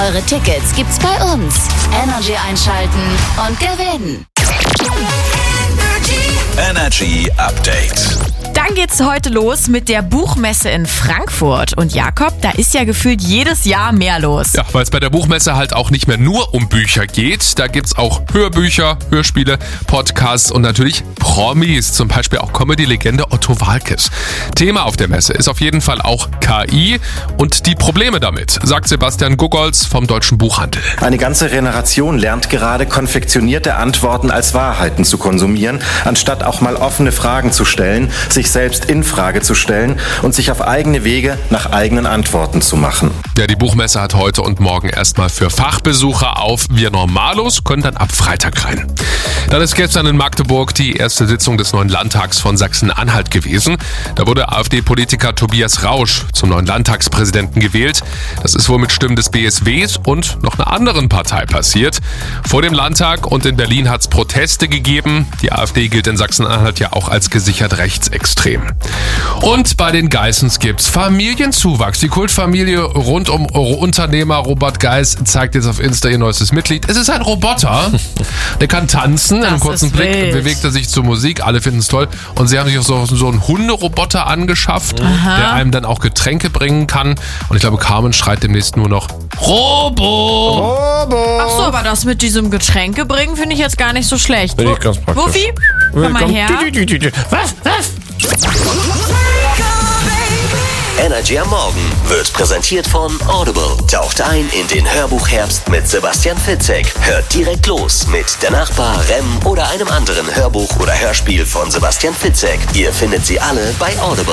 Eure Tickets gibt's bei uns. Energy einschalten und gewinnen. Energy Update. Dann geht's heute los mit der Buchmesse in Frankfurt. Und Jakob, da ist ja gefühlt jedes Jahr mehr los. Ja, weil es bei der Buchmesse halt auch nicht mehr nur um Bücher geht. Da gibt's auch Hörbücher, Hörspiele, Podcasts und natürlich Promis. Zum Beispiel auch Comedy-Legende Otto Waalkes. Thema auf der Messe ist auf jeden Fall auch KI und die Probleme damit, sagt Sebastian Gugolz vom Deutschen Buchhandel. Eine ganze Generation lernt gerade, konfektionierte Antworten als Wahrheiten zu konsumieren, anstatt auch mal offene Fragen zu stellen, sich selbst in Frage zu stellen und sich auf eigene Wege nach eigenen Antworten zu machen. Ja, die Buchmesse hat heute und morgen erstmal für Fachbesucher auf. Wir Normalos können dann ab Freitag rein. Dann ist gestern in Magdeburg die erste Sitzung des neuen Landtags von Sachsen-Anhalt gewesen. Da wurde AfD-Politiker Tobias Rausch zum neuen Landtagspräsidenten gewählt. Das ist wohl mit Stimmen des BSWs und noch einer anderen Partei passiert. Vor dem Landtag und in Berlin hat es Proteste gegeben. Die AfD gilt in Sachsen-Anhalt ja auch als gesichert rechtsextrem. Und bei den Geissens gibt's Familienzuwachs. Die Kultfamilie rund um Unternehmer Robert Geiss zeigt jetzt auf Insta ihr neuestes Mitglied. Es ist ein Roboter, der kann tanzen. In einem kurzen Blick bewegt er sich zur Musik. Alle finden es toll. Und sie haben sich auch so einen Hunderoboter angeschafft, der einem dann auch Getränke bringen kann. Und ich glaube, Carmen schreit demnächst nur noch Robo! Ach so, aber das mit diesem Getränke bringen finde ich jetzt gar nicht so schlecht. Finde ich ganz praktisch. Wuffi, komm mal her. Was? Energy am Morgen wird präsentiert von Audible. Taucht ein in den Hörbuchherbst mit Sebastian Fitzek. Hört direkt los mit Der Nachbar, Rem oder einem anderen Hörbuch oder Hörspiel von Sebastian Fitzek. Ihr findet sie alle bei Audible.